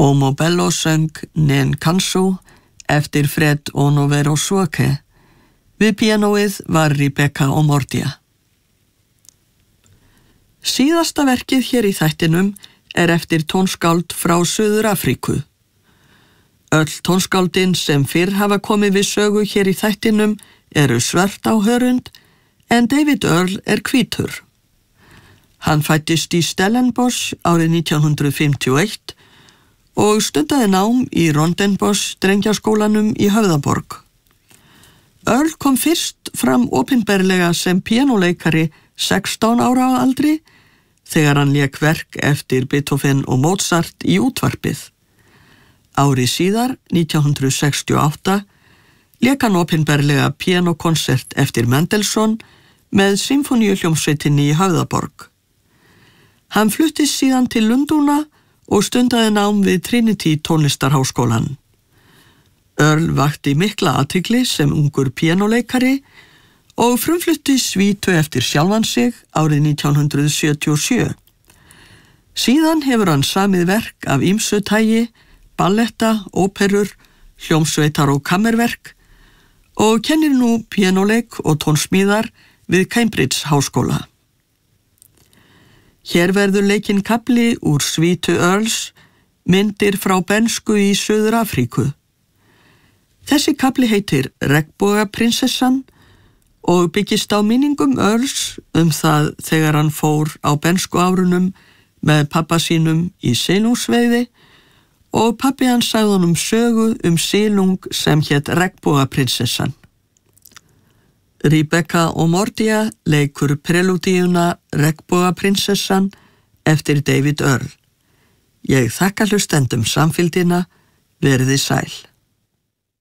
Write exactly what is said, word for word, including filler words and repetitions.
Omo Bello söng Nen Kansu eftir Fred Onovero Suoke. Við píanóið var Rebecca Omordia. Síðasta verkið hér í þættinum er eftir tónskáld frá Suður-Afríku. Öll tónskáldin sem fyrr hafa komið við sögu hér í þættinum eru svört á hörund en David Earl er hvítur. Hann fæddist í Stellenbosch árið nítján hundrað fimmtíu og eitt og stundaði nám í Rondenbosch drengjaskólanum í Höfðaborg. Earl kom fyrst fram opinberlega sem píanóleikari sextán ára á aldri þegar hann lék verk eftir Beethoven og Mozart í útvarpið. Ári síðar, nítján hundrað sextíu og átta, lék hann opinberlega píanókonsert eftir Mendelssohn með symfóníuhljómsveitinni í Höfðaborg. Hann fluttist síðan til Lundúna og stundaði nám við Trinity tónlistarháskólan. Earl vakti mikla athygli sem ungur píanóleikari og frumflutti svítu eftir sjálfan sig árið nítján hundrað sjötíu og sjö. Síðan hefur hann samið verk af ýmsu tagi, balletta, óperur, hljómsveitar og kammerverk og kennir nú píanóleik og tónsmíðar við Cambridge háskóla. Hér verður leikinn kafli úr svítu Earls, myndir frá bernsku í Suður-Afríku. Þessi kafli heitir Regnbogaprinsessan og byggist á minningum Earls um það þegar hann fór á bernskuárunum með pabba sínum í silungsveiði og pabbi hann sagði honum sögu um silung sem hét Regnbogaprinsessan. Rebecca Omordia leikur prelúdíuna Regnbogaprinsessan eftir David Earl. Ég þakka hlustendum samfylgdina, verið þið sæl.